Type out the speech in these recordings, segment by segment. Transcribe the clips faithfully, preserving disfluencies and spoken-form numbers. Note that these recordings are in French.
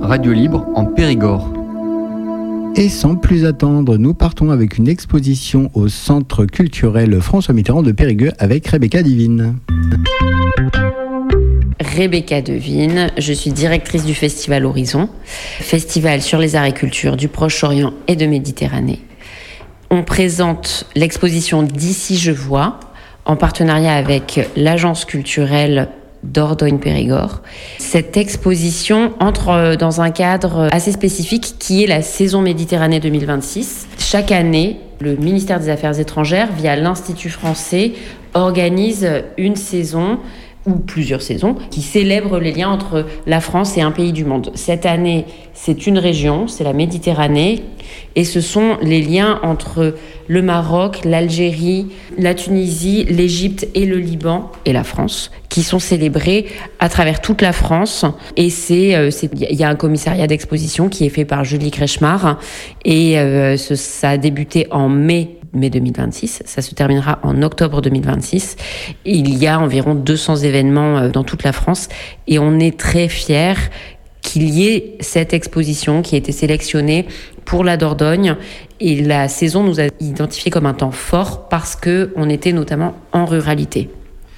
Radio Libre en Périgord. Et sans plus attendre, nous partons avec une exposition au Centre culturel François Mitterrand de Périgueux avec Rebecca Divine. Rebecca Divine, je suis directrice du Festival Horizon, festival sur les arts et cultures du Proche-Orient et de Méditerranée. On présente l'exposition D'ici je vois, en partenariat avec l'agence culturelle Dordogne-Périgord. Cette exposition entre dans un cadre assez spécifique qui est la saison Méditerranée deux mille vingt-six. Chaque année, le ministère des Affaires étrangères, via l'Institut français, organise une saison ou plusieurs saisons, qui célèbrent les liens entre la France et un pays du monde. Cette année, c'est une région, c'est la Méditerranée, et ce sont les liens entre le Maroc, l'Algérie, la Tunisie, l'Égypte et le Liban, et la France, qui sont célébrés à travers toute la France. Et c'est, euh, c'est, il y a un commissariat d'exposition qui est fait par Julie Kretschmar, et euh, ce, ça a débuté en mai mai deux mille vingt-six, ça se terminera en octobre deux mille vingt-six. Il y a environ deux cents événements dans toute la France et on est très fiers qu'il y ait cette exposition qui a été sélectionnée pour la Dordogne, et la saison nous a identifié comme un temps fort parce qu'on était notamment en ruralité.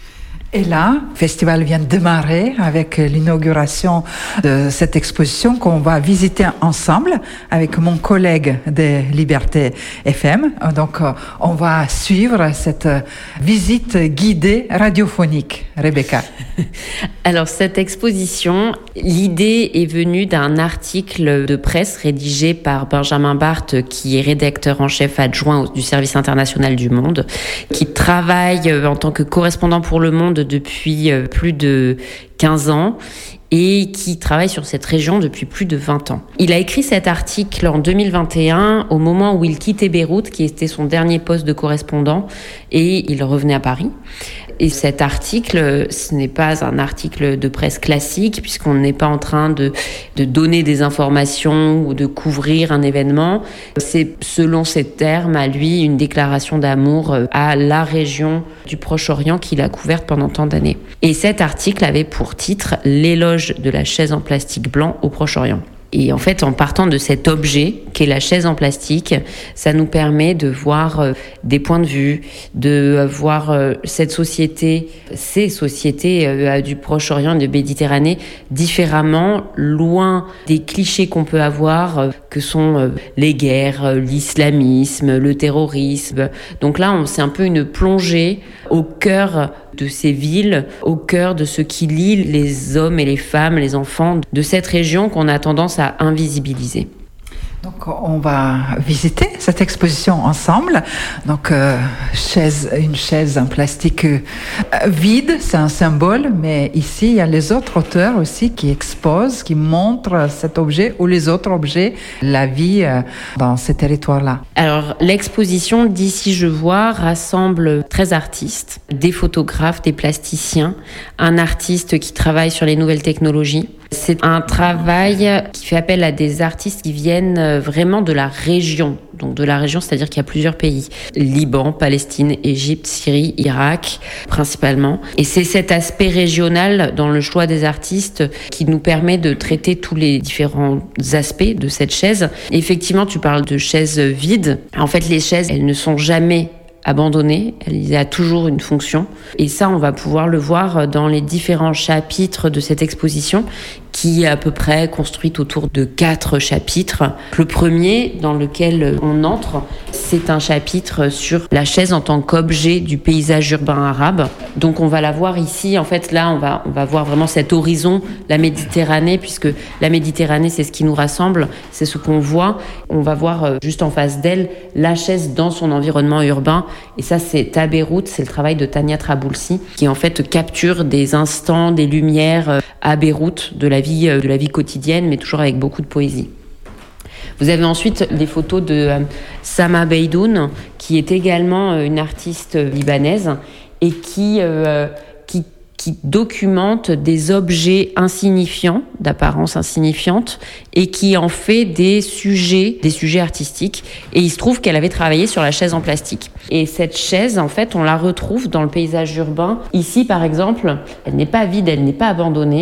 Et là, le festival vient de démarrer avec l'inauguration de cette exposition qu'on va visiter ensemble avec mon collègue de Liberté F M. Donc, on va suivre cette visite guidée radiophonique. Rebecca. Alors, cette exposition, l'idée est venue d'un article de presse rédigé par Benjamin Barthes, qui est rédacteur en chef adjoint du service international du Monde, qui travaille en tant que correspondant pour Le Monde depuis plus de quinze ans et qui travaille sur cette région depuis plus de vingt ans. Il a écrit cet article en deux mille vingt et un, au moment où il quittait Beyrouth, qui était son dernier poste de correspondant, et il revenait à Paris. Et cet article, ce n'est pas un article de presse classique, puisqu'on n'est pas en train de, de donner des informations ou de couvrir un événement. C'est, selon ses termes, à lui, une déclaration d'amour à la région du Proche-Orient qu'il a couverte pendant tant d'années. Et cet article avait pour titre « L'éloge de la chaise en plastique blanc au Proche-Orient ». Et en fait, en partant de cet objet qu'est la chaise en plastique, ça nous permet de voir euh, des points de vue, de voir euh, cette société, ces sociétés euh, du Proche-Orient et de Méditerranée différemment, loin des clichés qu'on peut avoir, euh, que sont euh, les guerres, euh, l'islamisme, le terrorisme. Donc là, on, c'est un peu une plongée au cœur de ces villes, au cœur de ce qui lie les hommes et les femmes, les enfants de cette région qu'on a tendance à invisibiliser. Donc, on va visiter cette exposition ensemble. Donc, euh, chaise, une chaise en plastique euh, vide, c'est un symbole, mais ici, il y a les autres auteurs aussi qui exposent, qui montrent cet objet ou les autres objets, la vie euh, dans ces territoires-là. Alors, l'exposition D'ici je vois rassemble treize artistes, des photographes, des plasticiens, un artiste qui travaille sur les nouvelles technologies. C'est un travail qui fait appel à des artistes qui viennent vraiment de la région. Donc de la région, c'est-à-dire qu'il y a plusieurs pays. Liban, Palestine, Égypte, Syrie, Irak, principalement. Et c'est cet aspect régional dans le choix des artistes qui nous permet de traiter tous les différents aspects de cette chaise. Et effectivement, tu parles de chaises vides. En fait, les chaises, elles ne sont jamais abandonnée, il y a toujours une fonction. Et ça, on va pouvoir le voir dans les différents chapitres de cette exposition, qui est à peu près construite autour de quatre chapitres. Le premier, dans lequel on entre, c'est un chapitre sur la chaise en tant qu'objet du paysage urbain arabe. Donc on va la voir ici. En fait, là, on va, on va voir vraiment cet horizon, la Méditerranée, puisque la Méditerranée, c'est ce qui nous rassemble, c'est ce qu'on voit. On va voir juste en face d'elle la chaise dans son environnement urbain. Et ça, c'est à Beyrouth, c'est le travail de Tania Traboulsi, qui en fait capture des instants, des lumières à Beyrouth de la vie, de la vie quotidienne, mais toujours avec beaucoup de poésie. Vous avez ensuite les photos de Sama Beydoun, qui est également une artiste libanaise et qui, euh, qui, qui documente des objets insignifiants, d'apparence insignifiante, et qui en fait des sujets, des sujets artistiques. Et il se trouve qu'elle avait travaillé sur la chaise en plastique. Et cette chaise, en fait, on la retrouve dans le paysage urbain. Ici, par exemple, elle n'est pas vide, elle n'est pas abandonnée.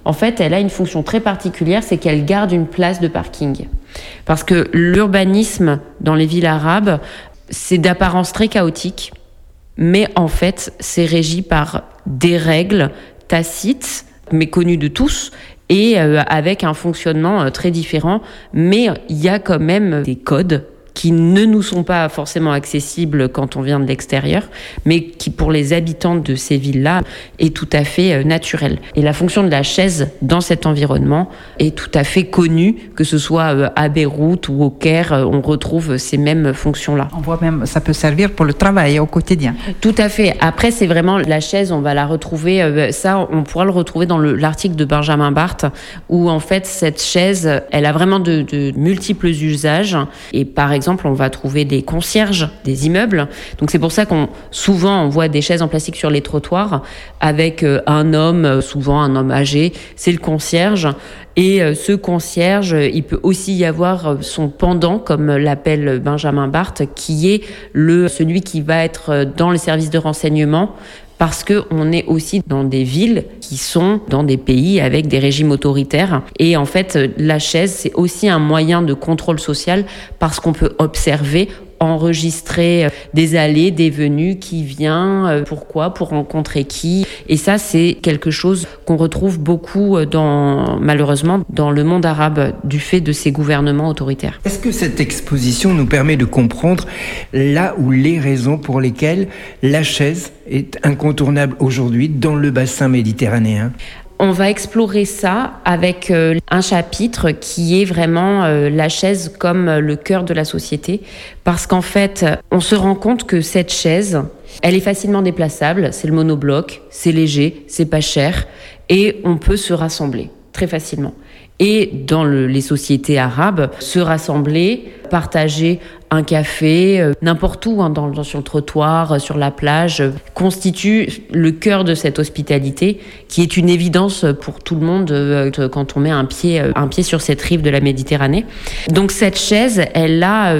en fait, elle a une fonction très particulière, c'est qu'elle garde une place de parking. Parce que l'urbanisme dans les villes arabes, c'est d'apparence très chaotique, mais en fait, c'est régi par des règles tacites, mais connues de tous, et euh, avec un fonctionnement euh, très différent. Mais il y a quand même des codes qui ne nous sont pas forcément accessibles quand on vient de l'extérieur, mais qui, pour les habitants de ces villes-là, est tout à fait euh, naturel. Et la fonction de la chaise dans cet environnement est tout à fait connue, que ce soit euh, à Beyrouth ou au Caire, euh, on retrouve ces mêmes fonctions-là. On voit même, ça peut servir pour le travail au quotidien. Tout à fait. Après, c'est vraiment la chaise, on va la retrouver, euh, ça, on pourra le retrouver dans le, l'article de Benjamin Barthes, où en fait, cette chaise, elle a vraiment de, de multiples usages. Et par exemple, Exemple, on va trouver des concierges des immeubles. Donc c'est pour ça qu'on souvent on voit des chaises en plastique sur les trottoirs avec un homme, souvent un homme âgé, c'est le concierge. Et ce concierge, il peut aussi y avoir son pendant, comme l'appelle Benjamin Barthes, qui est le celui qui va être dans les services de renseignement. Parce qu'on est aussi dans des villes qui sont dans des pays avec des régimes autoritaires. Et en fait, la chaise, c'est aussi un moyen de contrôle social parce qu'on peut observer, enregistrer des allées, des venues, qui vient, pourquoi, pour rencontrer qui. Et ça, c'est quelque chose qu'on retrouve beaucoup, dans, malheureusement, dans le monde arabe, du fait de ces gouvernements autoritaires. Est-ce que cette exposition nous permet de comprendre là où les raisons pour lesquelles la chaise est incontournable aujourd'hui dans le bassin méditerranéen ? On va explorer ça avec euh, un chapitre qui est vraiment euh, la chaise comme le cœur de la société. Parce qu'en fait, on se rend compte que cette chaise, elle est facilement déplaçable. C'est le monobloc, c'est léger, c'est pas cher. Et on peut se rassembler très facilement. Et dans le, les sociétés arabes, se rassembler, partager un café, euh, n'importe où, hein, dans, dans, sur le trottoir, sur la plage, euh, constitue le cœur de cette hospitalité qui est une évidence pour tout le monde euh, quand on met un pied, euh, un pied sur cette rive de la Méditerranée. Donc cette chaise, elle a... Euh,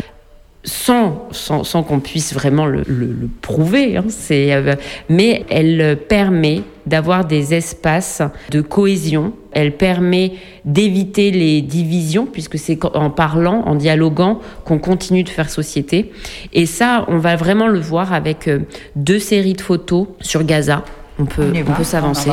Sans, sans, sans qu'on puisse vraiment le, le, le prouver, hein, c'est, euh, mais elle permet d'avoir des espaces de cohésion, elle permet d'éviter les divisions, puisque c'est en parlant, en dialoguant, qu'on continue de faire société. Et ça, on va vraiment le voir avec euh, deux séries de photos sur Gaza. On peut, on, on va, peut s'avancer.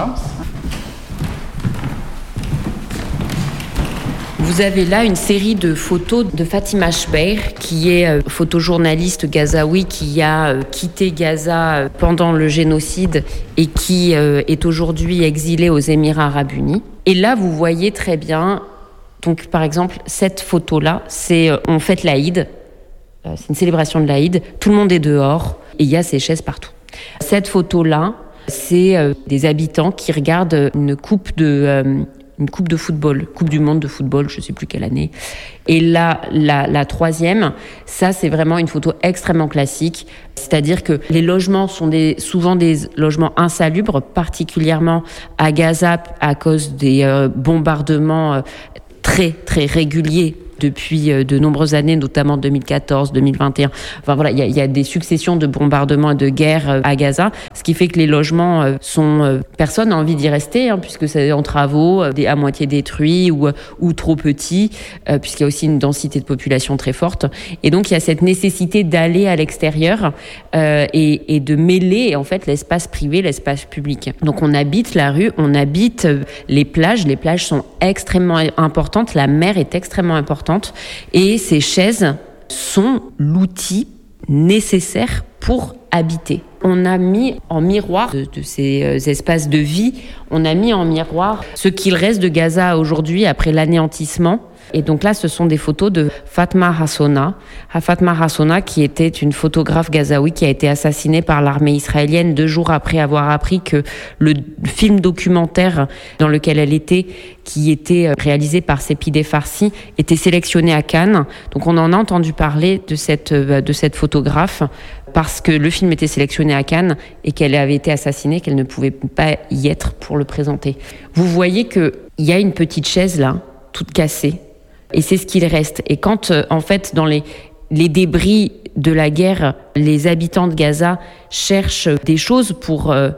Vous avez là une série de photos de Fatima Chbeir, qui est euh, photojournaliste gazaoui qui a euh, quitté Gaza euh, pendant le génocide et qui euh, est aujourd'hui exilée aux Émirats arabes unis. Et là, vous voyez très bien, donc par exemple, cette photo-là, c'est euh, on fête l'Aïd, euh, c'est une célébration de l'Aïd, tout le monde est dehors et il y a ces chaises partout. Cette photo-là, c'est euh, des habitants qui regardent une coupe de... Euh, une coupe de football, coupe du monde de football, je ne sais plus quelle année. Et là, la, la troisième, ça c'est vraiment une photo extrêmement classique, c'est-à-dire que les logements sont des, souvent des logements insalubres, particulièrement à Gaza à cause des euh, bombardements euh, très très réguliers depuis de nombreuses années, notamment deux mille quatorze, deux mille vingt et un. Enfin voilà, il y a, y a des successions de bombardements et de guerres à Gaza, ce qui fait que les logements sont... Personne n'a envie d'y rester, hein, puisque c'est en travaux, à moitié détruits ou, ou trop petits, euh, puisqu'il y a aussi une densité de population très forte. Et donc, il y a cette nécessité d'aller à l'extérieur euh, et, et de mêler, en fait, l'espace privé, l'espace public. Donc, on habite la rue, on habite les plages. Les plages sont extrêmement importantes. La mer est extrêmement importante. Et ces chaises sont l'outil nécessaire pour habiter. On a mis en miroir de, de ces espaces de vie, on a mis en miroir ce qu'il reste de Gaza aujourd'hui après l'anéantissement. Et donc là, ce sont des photos de Fatma Hassouna. Fatma Hassouna, qui était une photographe gazaoui qui a été assassinée par l'armée israélienne deux jours après avoir appris que le film documentaire dans lequel elle était, qui était réalisé par Sepideh Farsi, était sélectionné à Cannes. Donc on en a entendu parler de cette, de cette photographe parce que le film était sélectionné à Cannes et qu'elle avait été assassinée, qu'elle ne pouvait pas y être pour le présenter. Vous voyez qu'il y a une petite chaise là, toute cassée. Et c'est ce qu'il reste. Et quand, euh, en fait, dans les, les débris de la guerre, les habitants de Gaza cherchent des choses pour euh,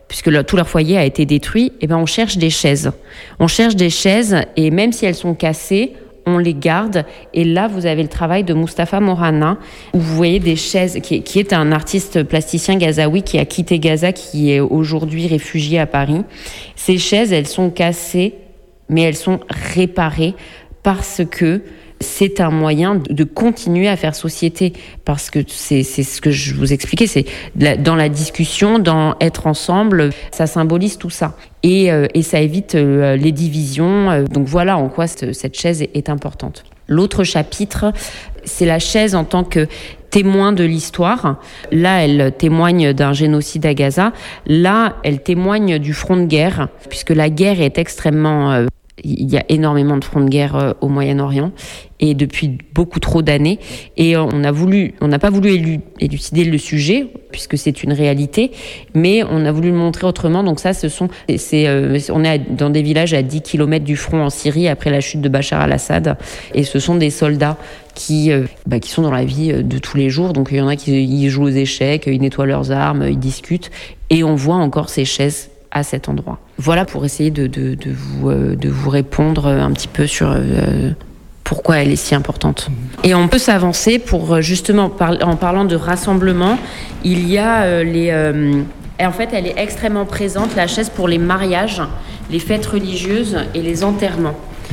puisque le, tout leur foyer a été détruit, eh ben on cherche des chaises. On cherche des chaises et même si elles sont cassées, on les garde. Et là, vous avez le travail de Mustapha Morana, où vous voyez des chaises, qui, qui est un artiste plasticien gazaoui qui a quitté Gaza, qui est aujourd'hui réfugié à Paris. Ces chaises, elles sont cassées, mais elles sont réparées parce que c'est un moyen de continuer à faire société, parce que c'est, c'est ce que je vous expliquais, c'est dans la discussion, dans être ensemble, ça symbolise tout ça. Et, euh, et ça évite euh, les divisions. Donc voilà en quoi cette, cette chaise est, est importante. L'autre chapitre, c'est la chaise en tant que témoin de l'histoire. Là, elle témoigne d'un génocide à Gaza. Là, elle témoigne du front de guerre, puisque la guerre est extrêmement... Euh, il y a énormément de fronts de guerre euh, au Moyen-Orient et depuis beaucoup trop d'années. Et on a voulu, on n'a pas voulu élu, élucider le sujet puisque c'est une réalité, mais on a voulu le montrer autrement. Donc ça, ce sont, c'est, euh, on est dans des villages à dix kilomètres du front en Syrie après la chute de Bachar al-Assad, et ce sont des soldats qui, euh, bah, qui sont dans la vie de tous les jours. Donc il y en a qui ils jouent aux échecs, ils nettoient leurs armes, ils discutent, et on voit encore ces chaises à cet endroit. Voilà pour essayer de, de, de, vous, euh, de vous répondre un petit peu sur euh, pourquoi elle est si importante. Et on peut s'avancer pour justement, par, en parlant de rassemblement, il y a euh, les... Euh, et en fait, elle est extrêmement présente, la chaise, pour les mariages, les fêtes religieuses et les enterrements.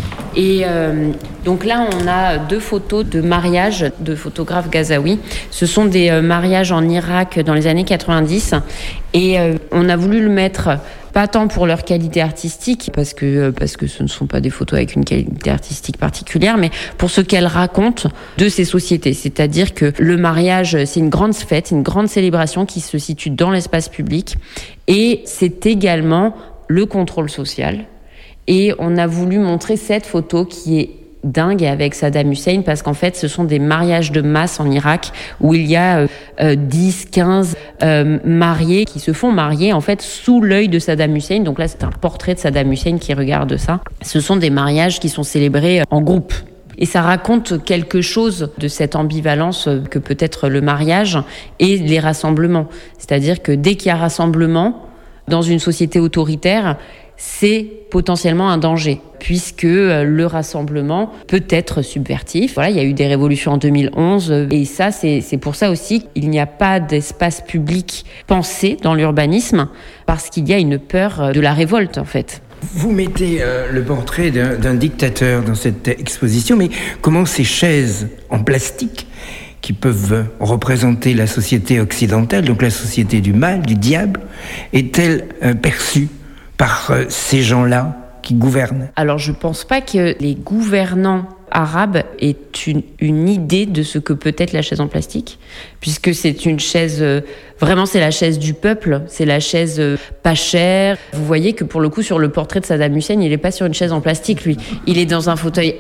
Et euh, donc là, on a deux photos de mariage de photographes gazaouis. Ce sont des euh, mariages en Irak dans les années quatre-vingt-dix. Et euh, on a voulu le mettre, pas tant pour leur qualité artistique, parce que, euh, parce que ce ne sont pas des photos avec une qualité artistique particulière, mais pour ce qu'elles racontent de ces sociétés. C'est-à-dire que le mariage, c'est une grande fête, une grande célébration qui se situe dans l'espace public. Et c'est également le contrôle social. Et on a voulu montrer cette photo qui est dingue avec Saddam Hussein, parce qu'en fait, ce sont des mariages de masse en Irak où il y a euh, dix, quinze euh, mariés qui se font marier en fait sous l'œil de Saddam Hussein. Donc là, c'est un portrait de Saddam Hussein qui regarde ça. Ce sont des mariages qui sont célébrés en groupe. Et ça raconte quelque chose de cette ambivalence que peut être le mariage et les rassemblements. C'est-à-dire que dès qu'il y a rassemblement dans une société autoritaire, c'est potentiellement un danger, puisque le rassemblement peut être subversif. Voilà, il y a eu des révolutions en deux mille onze, et ça, c'est, c'est pour ça aussi qu'il n'y a pas d'espace public pensé dans l'urbanisme, parce qu'il y a une peur de la révolte, en fait. Vous mettez euh, le portrait d'un, d'un dictateur dans cette exposition, mais comment ces chaises en plastique, qui peuvent représenter la société occidentale, donc la société du mal, du diable, est-elle euh, perçue par euh, ces gens-là qui gouvernent? Alors, je ne pense pas que les gouvernants arabes aient une, une idée de ce que peut être la chaise en plastique, puisque c'est une chaise... Euh, vraiment, c'est la chaise du peuple, c'est la chaise euh, pas chère. Vous voyez que pour le coup, sur le portrait de Saddam Hussein, il n'est pas sur une chaise en plastique, lui. Il est dans un fauteuil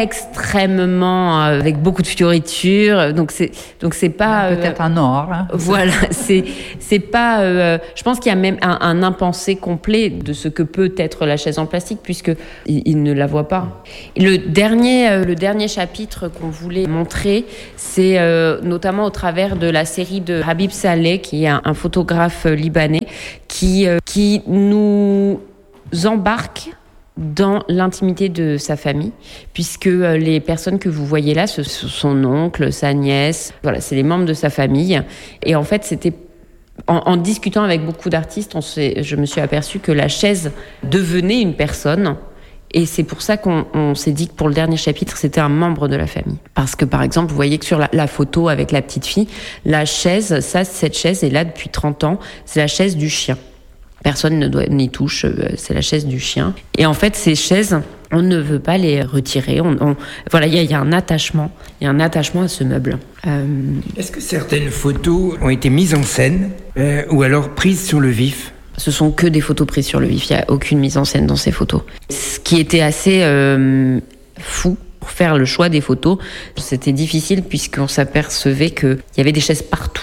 extrêmement euh, avec beaucoup de fioritures, donc c'est donc c'est pas euh, peut-être un or. Hein. Voilà, c'est c'est pas. Euh, je pense qu'il y a même un, un impensé complet de ce que peut être la chaise en plastique, puisque il, il ne la voit pas. Le dernier euh, le dernier chapitre qu'on voulait montrer, c'est euh, notamment au travers de la série de Habib Saleh, qui est un, un photographe libanais, qui euh, qui nous embarque dans l'intimité de sa famille, puisque les personnes que vous voyez là, ce sont son oncle, sa nièce, voilà, c'est les membres de sa famille. Et en fait, c'était en, en discutant avec beaucoup d'artistes, on s'est, je me suis aperçue que la chaise devenait une personne. Et c'est pour ça qu'on on s'est dit que pour le dernier chapitre, c'était un membre de la famille. Parce que, par exemple, vous voyez que sur la, la photo avec la petite fille, la chaise, ça, cette chaise est là depuis trente ans, c'est la chaise du chien. Personne ne doit, n'y touche, c'est la chaise du chien. Et en fait, ces chaises, on ne veut pas les retirer. On, on, voilà, il y, y a un attachement, il y a un attachement à ce meuble. Euh... Est-ce que certaines photos ont été mises en scène euh, ou alors prises sur le vif ? Ce sont que des photos prises sur le vif. Il n'y a aucune mise en scène dans ces photos. Ce qui était assez euh, fou pour faire le choix des photos, c'était difficile puisqu'on s'apercevait qu'il y avait des chaises partout.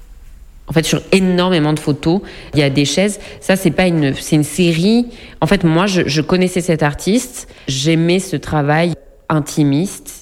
En fait, sur énormément de photos, il y a des chaises. Ça, c'est pas une, c'est une série. En fait, moi, je, je connaissais cet artiste. J'aimais ce travail intimiste.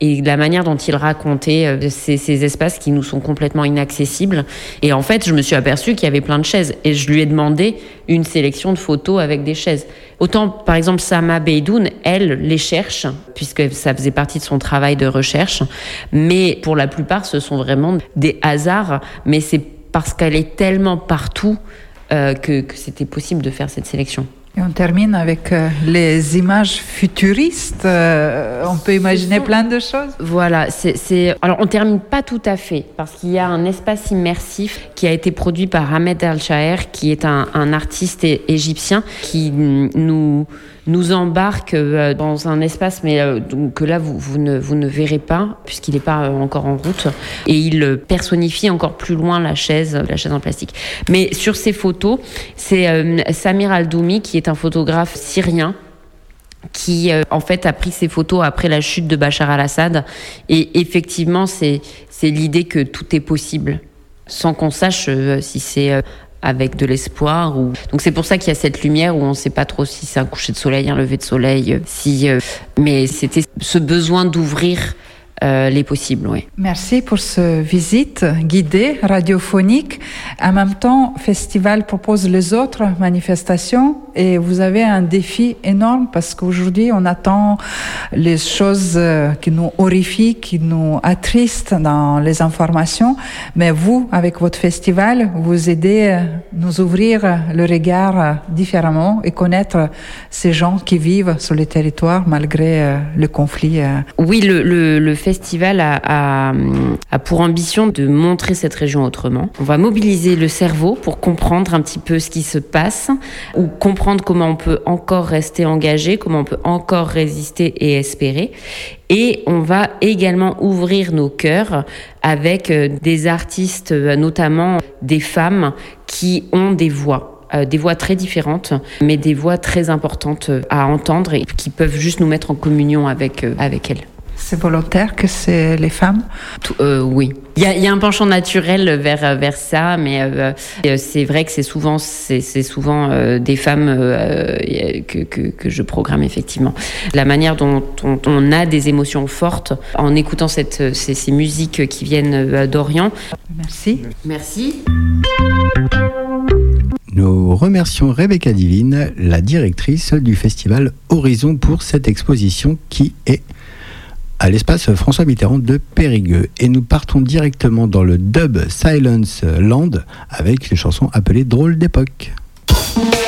et la manière dont il racontait euh, ces, ces espaces qui nous sont complètement inaccessibles. Et en fait, je me suis aperçue qu'il y avait plein de chaises et je lui ai demandé une sélection de photos avec des chaises. Autant, par exemple, Sama Beydoun, elle les cherche, puisque ça faisait partie de son travail de recherche. Mais pour la plupart, ce sont vraiment des hasards. Mais c'est parce qu'elle est tellement partout euh, que, que c'était possible de faire cette sélection. Et on termine avec euh, les images futuristes. Euh, on peut imaginer sont... plein de choses. Voilà, c'est, c'est... Alors on termine pas tout à fait parce qu'il y a un espace immersif qui a été produit par Ahmed El-Shaher, qui est un, un artiste é- égyptien qui nous nous embarque euh, dans un espace, mais euh, donc, que là vous, vous ne vous ne verrez pas puisqu'il n'est pas euh, encore en route, et il personnifie encore plus loin la chaise, la chaise en plastique. Mais sur ces photos, c'est euh, Samir Al-Doumi, qui est un photographe syrien qui euh, en fait a pris ces photos après la chute de Bachar al-Assad, et effectivement c'est c'est l'idée que tout est possible sans qu'on sache euh, si c'est euh, avec de l'espoir ou... Donc c'est pour ça qu'il y a cette lumière où on ne sait pas trop si c'est un coucher de soleil, un lever de soleil, si euh... mais c'était ce besoin d'ouvrir Euh, les possibles, oui. Merci pour cette visite guidée, radiophonique. En même temps, le festival propose les autres manifestations et vous avez un défi énorme parce qu'aujourd'hui, on attend les choses qui nous horrifient, qui nous attristent dans les informations. Mais vous, avec votre festival, vous aidez à nous ouvrir le regard différemment et connaître ces gens qui vivent sur les territoires malgré le conflit. Oui, le, le, le festival a, a, a pour ambition de montrer cette région autrement. On va mobiliser le cerveau pour comprendre un petit peu ce qui se passe, ou comprendre comment on peut encore rester engagé, comment on peut encore résister et espérer. Et on va également ouvrir nos cœurs avec des artistes, notamment des femmes qui ont des voix. Euh, des voix très différentes, mais des voix très importantes à entendre et qui peuvent juste nous mettre en communion avec, euh, avec elles. C'est volontaire que c'est les femmes ? Tout, euh, oui. Il y a, il y a un penchant naturel vers, vers ça, mais euh, c'est vrai que c'est souvent, c'est, c'est souvent euh, des femmes euh, que, que, que je programme effectivement. La manière dont on, on a des émotions fortes en écoutant cette, ces, ces musiques qui viennent d'Orient. Merci. Merci. Nous remercions Rebecca Divine, la directrice du festival Horizon, pour cette exposition qui est à l'espace François Mitterrand de Périgueux. Et nous partons directement dans le Dub Silence Land avec une chanson appelée Drôle d'époque.